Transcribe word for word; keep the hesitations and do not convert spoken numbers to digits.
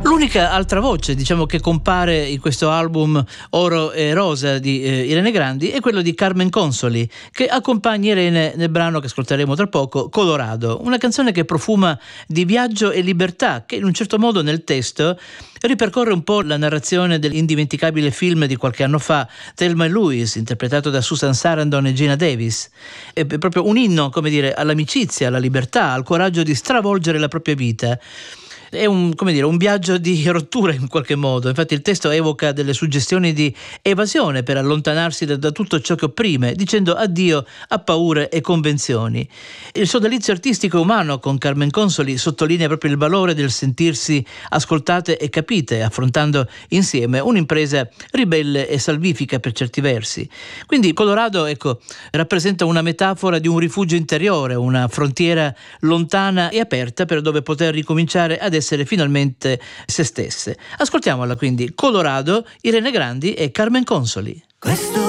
L'unica altra voce, diciamo, che compare in questo album Oro e Rosa di eh, Irene Grandi è quello di Carmen Consoli, che accompagna Irene nel brano che ascolteremo tra poco, Colorado, una canzone che profuma di viaggio e libertà, che in un certo modo nel testo ripercorre un po' la narrazione dell'indimenticabile film di qualche anno fa, Thelma e Louise, interpretato da Susan Sarandon e Gina Davis. È proprio un inno, come dire, all'amicizia, alla libertà, al coraggio di stravolgere la propria vita. È un, come dire, un viaggio di rottura in qualche modo. Infatti il testo evoca delle suggestioni di evasione per allontanarsi da, da tutto ciò che opprime, dicendo addio a paure e convenzioni. Il sodalizio artistico e umano con Carmen Consoli sottolinea proprio il valore del sentirsi ascoltate e capite, affrontando insieme un'impresa ribelle e salvifica per certi versi. Quindi Colorado, ecco, rappresenta una metafora di un rifugio interiore, una frontiera lontana e aperta per dove poter ricominciare ad essere finalmente se stesse. Ascoltiamola quindi, Colorado, Irene Grandi e Carmen Consoli. Questo